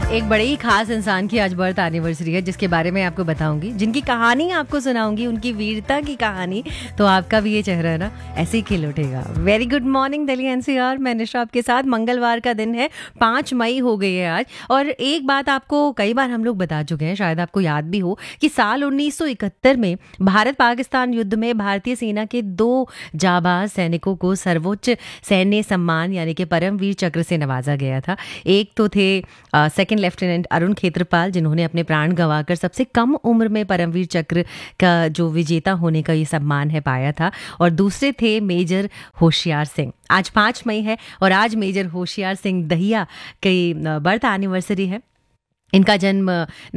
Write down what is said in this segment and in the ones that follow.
एक बड़े ही खास इंसान की आज बर्थ एनिवर्सरी है, जिसके बारे में आपको बताऊंगी, जिनकी कहानी आपको सुनाऊंगी, उनकी वीरता की कहानी। तो आपका भी ये चेहरा है ना, ऐसे ही खिल उठेगा। Very good morning Delhi NCR, मैं निशा आपके साथ। मंगलवार का दिन है, 5 मई हो गई है आज। और एक बात आपको कई बार हम लोग बता चुके हैं, शायद आपको याद भी हो, कि साल 1971 में भारत पाकिस्तान युद्ध में भारतीय सेना के 2 जाबाज सैनिकों को सर्वोच्च सैन्य सम्मान यानी कि परमवीर चक्र से नवाजा गया था। एक तो थे सेकंड लेफ्टिनेंट अरुण खेत्रपाल, जिन्होंने अपने प्राण गंवाकर सबसे कम उम्र में परमवीर चक्र का जो विजेता होने का ये सम्मान है पाया था। और दूसरे थे मेजर होशियार सिंह। आज 5 मई है और आज मेजर होशियार सिंह दहिया की बर्थ एनिवर्सरी है। इनका जन्म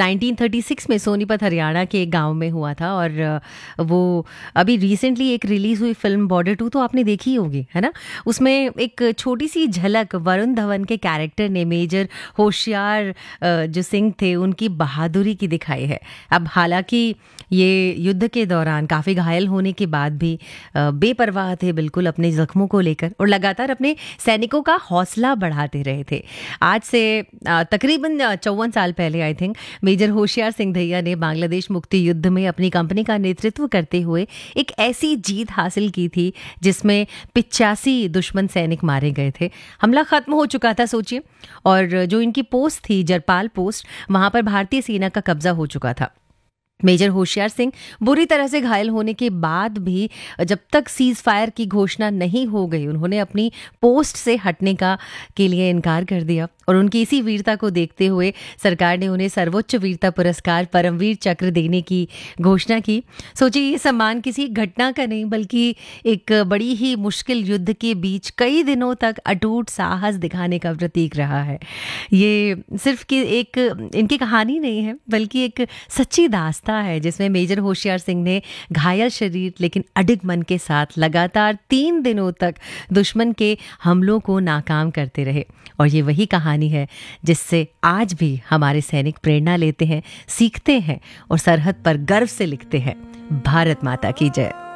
1936 में सोनीपत हरियाणा के एक गांव में हुआ था। और वो अभी रिसेंटली एक रिलीज़ हुई फिल्म बॉर्डर 2 तो आपने देखी होगी, है ना। उसमें एक छोटी सी झलक वरुण धवन के कैरेक्टर ने मेजर होशियार जो सिंह थे उनकी बहादुरी की दिखाई है। अब हालांकि ये युद्ध के दौरान काफ़ी घायल होने के बाद भी बेपरवाह थे बिल्कुल अपने जख्मों को लेकर, और लगातार अपने सैनिकों का हौसला बढ़ाते रहे थे। आज से तकरीबन 54 साल पहले I think major Hoshiyar Singh Dahiya ने बांग्लादेश मुक्ति युद्ध में अपनी कंपनी का नेतृत्व करते हुए एक ऐसी जीत हासिल की थी जिसमें 85 दुश्मन सैनिक मारे गए थे। हमला खत्म हो चुका था सोचिए, और जो इनकी पोस्ट थी जरपाल पोस्ट, वहां पर भारतीय सेना का कब्जा हो चुका था। मेजर होशियार सिंह बुरी तरह से घायल होने के बाद भी जब तक सीज फायर की घोषणा नहीं हो गई, उन्होंने अपनी पोस्ट से हटने के लिए इनकार कर दिया। और उनकी इसी वीरता को देखते हुए सरकार ने उन्हें सर्वोच्च वीरता पुरस्कार परमवीर चक्र देने की घोषणा की। सोचिए, ये सम्मान किसी घटना का नहीं बल्कि एक बड़ी ही मुश्किल युद्ध के बीच कई दिनों तक अटूट साहस दिखाने का प्रतीक रहा है। ये सिर्फ कि एक इनकी कहानी नहीं है बल्कि एक सच्ची दास्तां है, जिसमें मेजर होशियार सिंह ने घायल शरीर लेकिन अडिग मन के साथ लगातार 3 दिनों तक दुश्मन के हमलों को नाकाम करते रहे। और ये वही कहानी है जिससे आज भी हमारे सैनिक प्रेरणा लेते हैं, सीखते हैं और सरहद पर गर्व से लिखते हैं, भारत माता की जय।